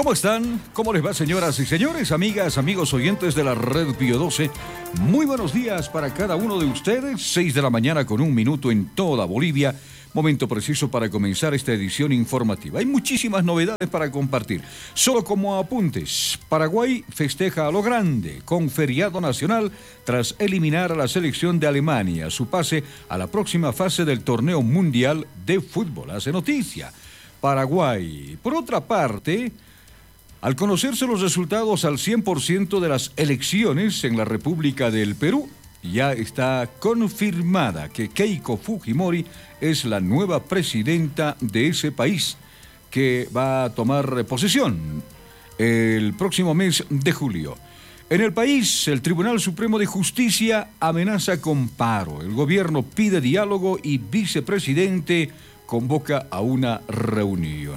¿Cómo están? ¿Cómo les va, señoras y señores, amigas, amigos oyentes de la Red Pío 12? Muy buenos días para cada uno de ustedes. 6 de la mañana con 1 minuto en toda Bolivia. Momento preciso para comenzar esta edición informativa. Hay muchísimas novedades para compartir. Solo como apuntes, Paraguay festeja a lo grande con feriado nacional tras eliminar a la selección de Alemania, su pase a la próxima fase del torneo mundial de fútbol. Hace noticia Paraguay. Por otra parte, al conocerse los resultados al 100% de las elecciones en la República del Perú, ya está confirmada que Keiko Fujimori es la nueva presidenta de ese país, que va a tomar posesión el próximo mes de julio. En el país, el Tribunal Supremo de Justicia amenaza con paro. El gobierno pide diálogo y vicepresidente convoca a una reunión.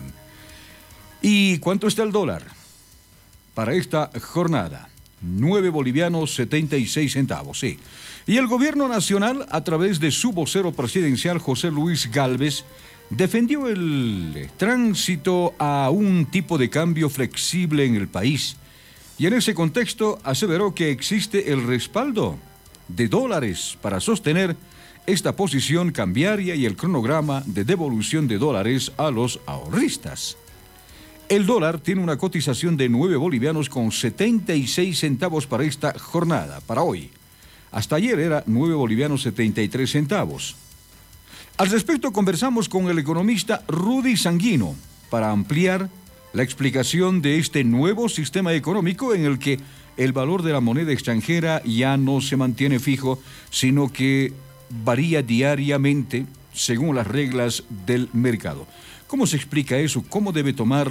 ¿Y cuánto está el dólar para esta jornada? 9 bolivianos 76 centavos, sí. Y el gobierno nacional, a través de su vocero presidencial José Luis Gálvez, defendió el tránsito a un tipo de cambio flexible en el país. Y en ese contexto aseveró que existe el respaldo de dólares para sostener esta posición cambiaria y el cronograma de devolución de dólares a los ahorristas. El dólar tiene una cotización de 9 bolivianos con 76 centavos para esta jornada, para hoy. Hasta ayer era 9 bolivianos 73 centavos. Al respecto conversamos con el economista Rudy Sanguino para ampliar la explicación de este nuevo sistema económico en el que el valor de la moneda extranjera ya no se mantiene fijo, sino que varía diariamente según las reglas del mercado. ¿Cómo se explica eso? ¿Cómo debe tomar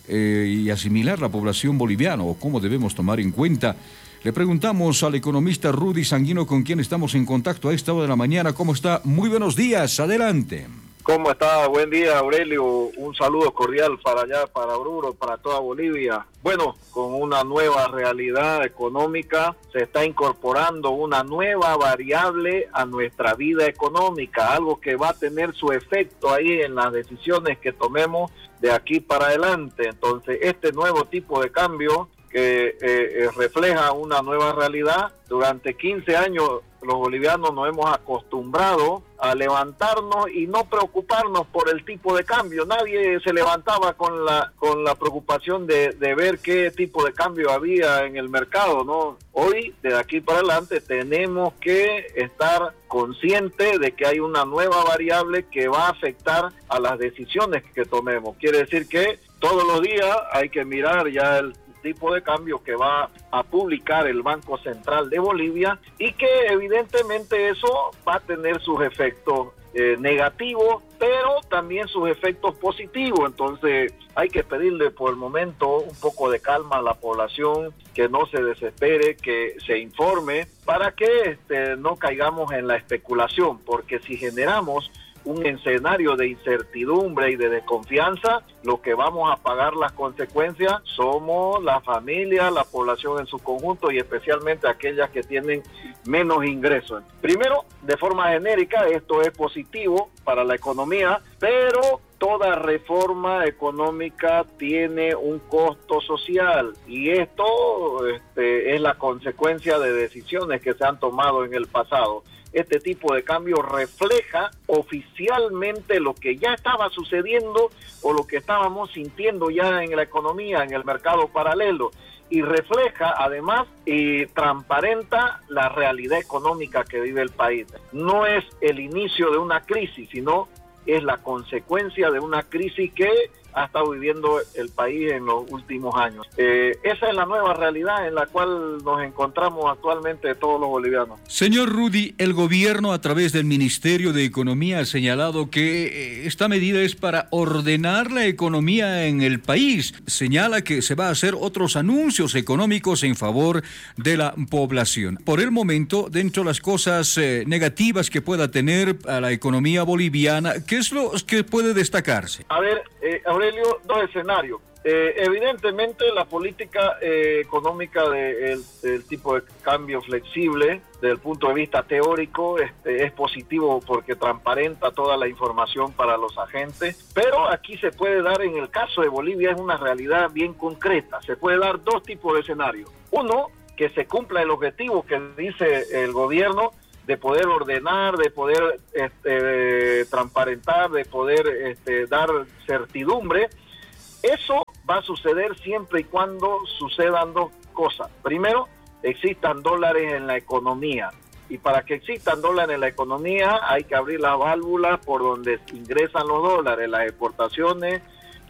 y asimilar la población boliviana o cómo debemos tomar en cuenta? Le preguntamos al economista Rudy Sanguino, con quien estamos en contacto a esta hora de la mañana. ¿Cómo está? Muy buenos días, adelante. ¿Cómo está? Buen día, Aurelio. Un saludo cordial para allá, para Oruro, para toda Bolivia. Bueno, con una nueva realidad económica, se está incorporando una nueva variable a nuestra vida económica, algo que va a tener su efecto ahí en las decisiones que tomemos de aquí para adelante. Entonces, este nuevo tipo de cambio que refleja una nueva realidad. Durante 15 años los bolivianos nos hemos acostumbrado a levantarnos y no preocuparnos por el tipo de cambio. Nadie se levantaba con la preocupación de ver qué tipo de cambio había en el mercado, ¿no? Hoy, de aquí para adelante, tenemos que estar conscientes de que hay una nueva variable que va a afectar a las decisiones que tomemos. Quiere decir que todos los días hay que mirar ya el tipo de cambio que va a publicar el Banco Central de Bolivia y que evidentemente eso va a tener sus efectos negativos, pero también sus efectos positivos. Entonces hay que pedirle por el momento un poco de calma a la población, que no se desespere, que se informe para que no caigamos en la especulación, porque si generamos un escenario de incertidumbre y de desconfianza, lo que vamos a pagar las consecuencias somos la familia, la población en su conjunto y especialmente aquellas que tienen menos ingresos. Primero, de forma genérica, esto es positivo para la economía, pero toda reforma económica tiene un costo social y esto es la consecuencia de decisiones que se han tomado en el pasado. Este tipo de cambio refleja oficialmente lo que ya estaba sucediendo o lo que estábamos sintiendo ya en la economía, en el mercado paralelo, y refleja además y transparenta la realidad económica que vive el país. No es el inicio de una crisis, sino es la consecuencia de una crisis que ha estado viviendo el país en los últimos años. Esa es la nueva realidad en la cual nos encontramos actualmente todos los bolivianos. Señor Rudy, el gobierno a través del Ministerio de Economía ha señalado que esta medida es para ordenar la economía en el país. Señala que se va a hacer otros anuncios económicos en favor de la población. Por el momento, dentro de las cosas negativas que pueda tener a la economía boliviana, ¿qué es lo que puede destacarse? A ver, Aurelio, dos escenarios. Evidentemente la política económica del tipo de cambio flexible, desde el punto de vista teórico, es positivo porque transparenta toda la información para los agentes, pero aquí se puede dar, en el caso de Bolivia, es una realidad bien concreta. Se puede dar dos tipos de escenarios. Uno, que se cumpla el objetivo que dice el gobierno de poder ordenar, de poder transparentar, de poder dar certidumbre. Eso va a suceder siempre y cuando sucedan dos cosas. Primero, existan dólares en la economía. Y para que existan dólares en la economía hay que abrir las válvulas por donde ingresan los dólares, las exportaciones,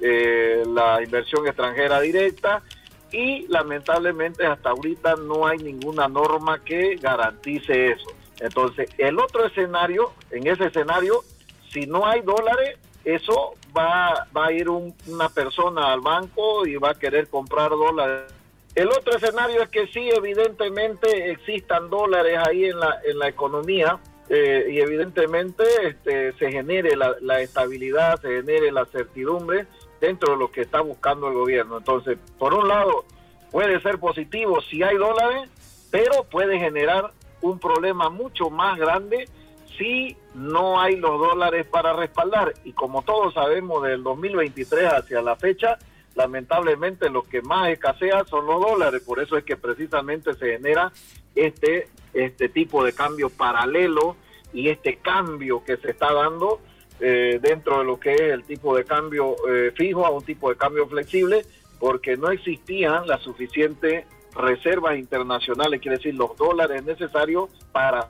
la inversión extranjera directa, y lamentablemente hasta ahorita no hay ninguna norma que garantice eso. Entonces, el otro escenario, en ese escenario, si no hay dólares, eso va a ir una persona al banco y va a querer comprar dólares. El otro escenario es que sí, evidentemente existan dólares ahí en la economía, y evidentemente se genere la estabilidad, se genere la certidumbre dentro de lo que está buscando el gobierno. Entonces, por un lado, puede ser positivo si hay dólares, pero puede generar un problema mucho más grande si no hay los dólares para respaldar. Y como todos sabemos, del 2023 hacia la fecha, lamentablemente lo que más escasea son los dólares. Por eso es que precisamente se genera este tipo de cambio paralelo y este cambio que se está dando dentro de lo que es el tipo de cambio fijo a un tipo de cambio flexible, porque no existían las suficientes reservas internacionales, quiere decir los dólares necesarios para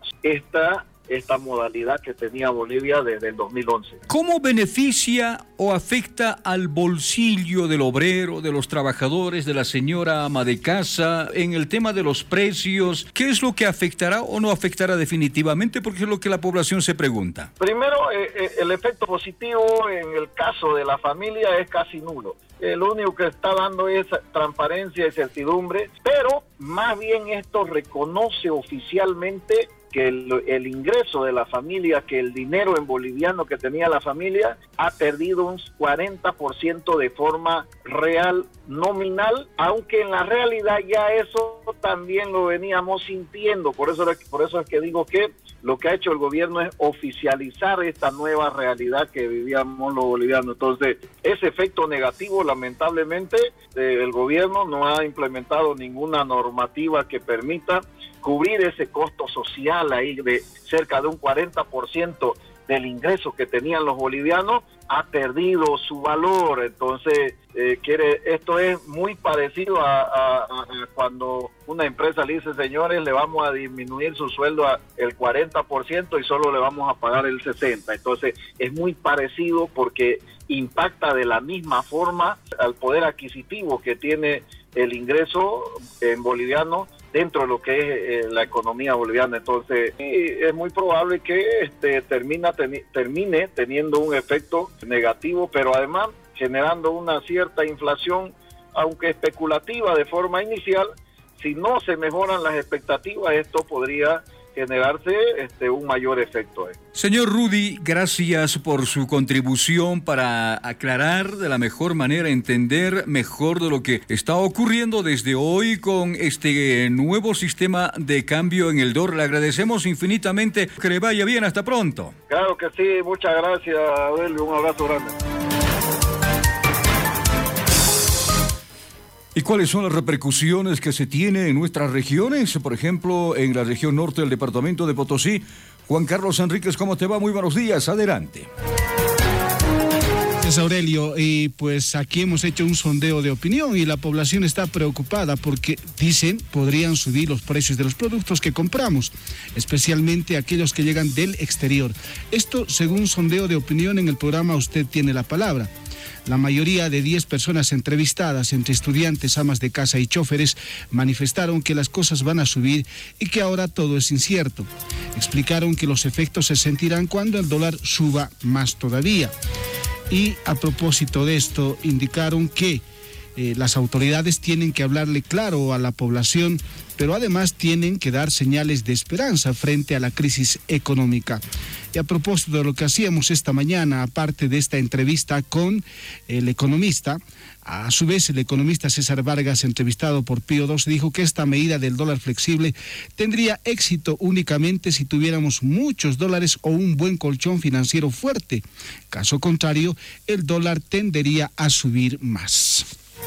esta modalidad que tenía Bolivia desde el 2011. ¿Cómo beneficia o afecta al bolsillo del obrero, de los trabajadores, de la señora ama de casa, en el tema de los precios? ¿Qué es lo que afectará o no afectará definitivamente? Porque es lo que la población se pregunta. Primero, el efecto positivo en el caso de la familia es casi nulo. Lo único que está dando es transparencia y certidumbre, pero más bien esto reconoce oficialmente que el ingreso de la familia, que el dinero en boliviano que tenía la familia ha perdido un 40% de forma real, nominal, aunque en la realidad ya eso también lo veníamos sintiendo. Por eso es que digo que lo que ha hecho el gobierno es oficializar esta nueva realidad que vivíamos los bolivianos. Entonces, ese efecto negativo, lamentablemente, el gobierno no ha implementado ninguna normativa que permita cubrir ese costo social ahí de cerca de un 40% del ingreso que tenían los bolivianos, ha perdido su valor. Entonces, esto es muy parecido a cuando una empresa le dice, señores, le vamos a disminuir su sueldo el 40% y solo le vamos a pagar el 60%. Entonces, es muy parecido porque impacta de la misma forma al poder adquisitivo que tiene el ingreso en boliviano dentro de lo que es la economía boliviana. Entonces, es muy probable que termine teniendo un efecto negativo, pero además generando una cierta inflación, aunque especulativa de forma inicial. Si no se mejoran las expectativas, esto podría generarse un mayor efecto. Señor Rudy, gracias por su contribución para aclarar de la mejor manera, entender mejor de lo que está ocurriendo desde hoy con este nuevo sistema de cambio en el dólar. Le agradecemos infinitamente. Que le vaya bien. Hasta pronto. Claro que sí. Muchas gracias, Aurelio. Un abrazo grande. ¿Y cuáles son las repercusiones que se tienen en nuestras regiones? Por ejemplo, en la región norte del departamento de Potosí. Juan Carlos Enríquez, ¿cómo te va? Muy buenos días, adelante. Gracias, Aurelio. Y pues aquí hemos hecho un sondeo de opinión y la población está preocupada porque dicen podrían subir los precios de los productos que compramos, especialmente aquellos que llegan del exterior. Esto según un sondeo de opinión en el programa Usted tiene la palabra. La mayoría de 10 personas entrevistadas, entre estudiantes, amas de casa y choferes, manifestaron que las cosas van a subir y que ahora todo es incierto. Explicaron que los efectos se sentirán cuando el dólar suba más todavía. Y a propósito de esto, indicaron que las autoridades tienen que hablarle claro a la población, pero además tienen que dar señales de esperanza frente a la crisis económica. Y a propósito de lo que hacíamos esta mañana, aparte de esta entrevista con el economista, a su vez el economista César Vargas, entrevistado por Pío XII, dijo que esta medida del dólar flexible tendría éxito únicamente si tuviéramos muchos dólares o un buen colchón financiero fuerte. Caso contrario, el dólar tendería a subir más.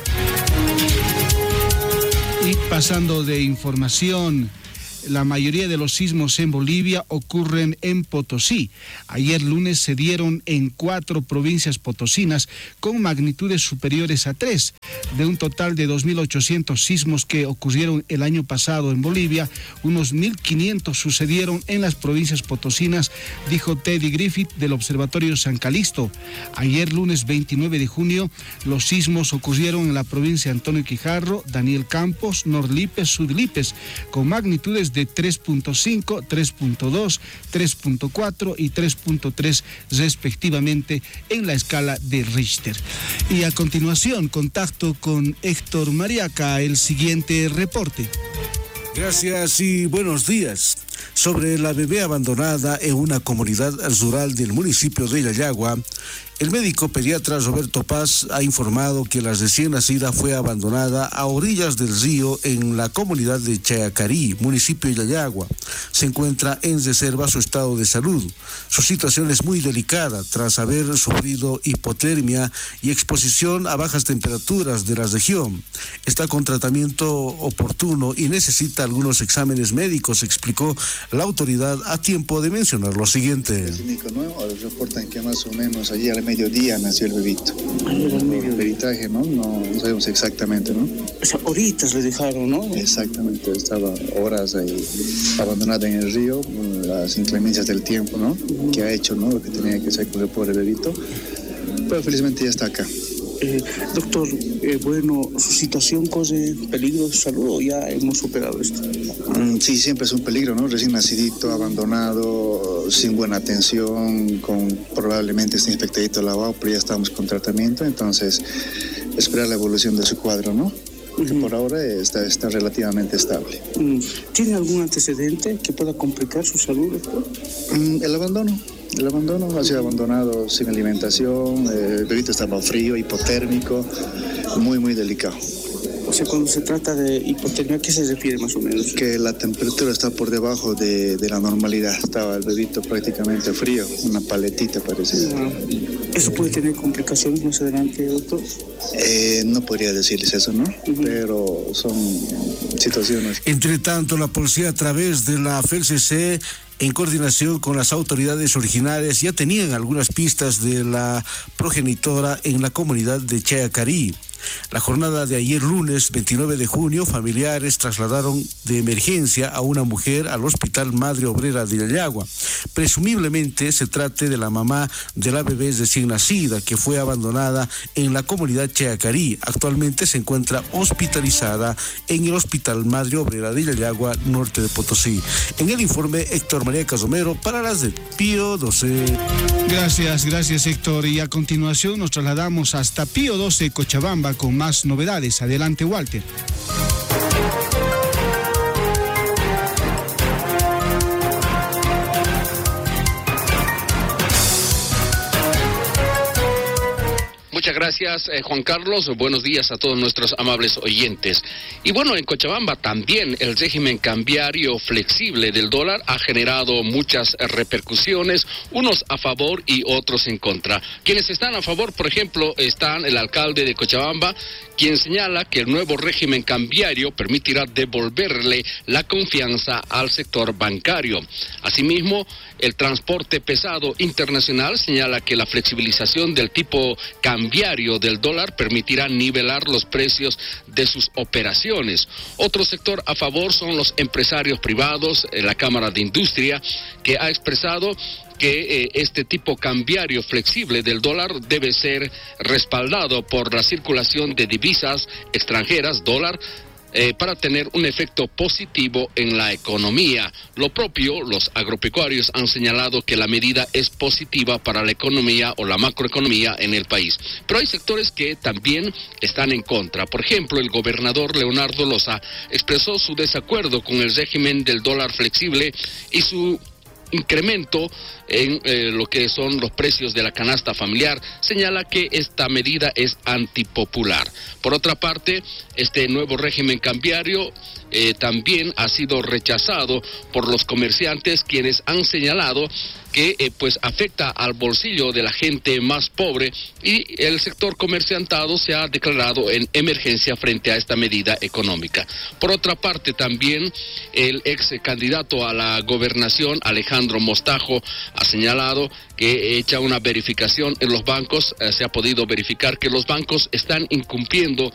Y pasando de información, la mayoría de los sismos en Bolivia ocurren en Potosí. Ayer lunes se dieron en 4 provincias potosinas con magnitudes superiores a 3. De un total de 2.800 sismos que ocurrieron el año pasado en Bolivia, unos 1.500 sucedieron en las provincias potosinas, dijo Teddy Griffith del Observatorio San Calixto. Ayer lunes 29 de junio, los sismos ocurrieron en la provincia de Antonio Quijarro, Daniel Campos, Norlipes, Sudlipes, con magnitudes de 3.5, 3.2, 3.4 y 3.3 respectivamente en la escala de Richter. Y a continuación, contacto con Héctor Mariaca, el siguiente reporte. Gracias y buenos días. Sobre la bebé abandonada en una comunidad rural del municipio de Yayagua, el médico pediatra Roberto Paz ha informado que la recién nacida fue abandonada a orillas del río en la comunidad de Chayacarí, municipio de Yayagua. Se encuentra en reserva su estado de salud. Su situación es muy delicada tras haber sufrido hipotermia y exposición a bajas temperaturas de la región. Está con tratamiento oportuno y necesita algunos exámenes médicos, explicó la autoridad a tiempo de mencionar lo siguiente. Ahora reportan que más o menos allí al mediodía nació el bebito. El peritaje, ¿no? No sabemos exactamente, ¿no? O sea, horitas le dejaron, ¿no? Exactamente, estaba horas ahí abandonada en el río, las inclemencias del tiempo, ¿no? Que ha hecho, ¿no? Lo que tenía que hacer con el pobre bebito. Pero felizmente ya está acá. Doctor, bueno, ¿su situación corre peligro de salud o ya hemos superado esto? Sí, siempre es un peligro, ¿no? Recién nacidito, abandonado, sin buena atención, con probablemente este infectadito lavado, pero ya estamos con tratamiento, entonces esperar la evolución de su cuadro, ¿no? Que por ahora está relativamente estable. ¿Tiene algún antecedente que pueda complicar su salud, doctor? El abandono ha sido abandonado sin alimentación, el bebito estaba frío, hipotérmico, muy, muy delicado. O sea, cuando se trata de hipotermia, ¿a qué se refiere más o menos? Que la temperatura está por debajo de la normalidad. Estaba el bebito prácticamente frío, una paletita parece. ¿Eso puede tener complicaciones más adelante, doctor? No podría decirles eso, ¿no? Pero son situaciones. Entre tanto, la policía a través de la FELCC, en coordinación con las autoridades originarias, ya tenían algunas pistas de la progenitora en la comunidad de Chayacarí. La jornada de ayer lunes 29 de junio, familiares trasladaron de emergencia a una mujer al Hospital Madre Obrera de Yayagua. Presumiblemente se trate de la mamá de la bebé recién nacida que fue abandonada en la comunidad Chayacarí. Actualmente se encuentra hospitalizada en el Hospital Madre Obrera de Yayagua, norte de Potosí. En el informe, Héctor María Casomero para las de Pío XII. Gracias Héctor. Y a continuación nos trasladamos hasta Pío XII, Cochabamba, con más novedades. Adelante, Walter. Muchas gracias, Juan Carlos. Buenos días a todos nuestros amables oyentes. Y bueno, en Cochabamba también el régimen cambiario flexible del dólar ha generado muchas repercusiones, unos a favor y otros en contra. Quienes están a favor, por ejemplo, están el alcalde de Cochabamba, quien señala que el nuevo régimen cambiario permitirá devolverle la confianza al sector bancario. Asimismo, el transporte pesado internacional señala que la flexibilización del tipo cambiario del dólar permitirá nivelar los precios de sus operaciones. Otro sector a favor son los empresarios privados, la Cámara de Industria, que ha expresado que este tipo cambiario flexible del dólar debe ser respaldado por la circulación de divisas extranjeras, dólar, para tener un efecto positivo en la economía. Lo propio, los agropecuarios han señalado que la medida es positiva para la economía o la macroeconomía en el país. Pero hay sectores que también están en contra. Por ejemplo, el gobernador Leonardo Loza expresó su desacuerdo con el régimen del dólar flexible y su incremento en lo que son los precios de la canasta familiar. Señala que esta medida es antipopular. Por otra parte, este nuevo régimen cambiario también ha sido rechazado por los comerciantes, quienes han señalado que pues afecta al bolsillo de la gente más pobre, y el sector comerciantado se ha declarado en emergencia frente a esta medida económica. Por otra parte, también el ex candidato a la gobernación, Alejandro Mostajo, ha señalado que hecha una verificación en los bancos, se ha podido verificar que los bancos están incumpliendo